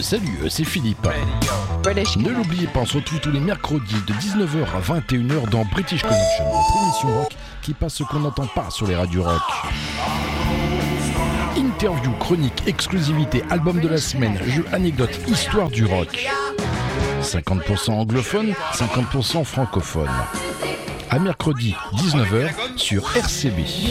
Salut, c'est Philippe. Ne l'oubliez pas, on se retrouve tous les mercredis de 19h à 21h dans British Connection, notre émission rock qui passe ce qu'on n'entend pas sur les radios rock. Interview, chronique, exclusivité, album de la semaine, jeux, anecdotes, histoire du rock. 50% anglophone, 50% francophone. À mercredi 19h sur RCB.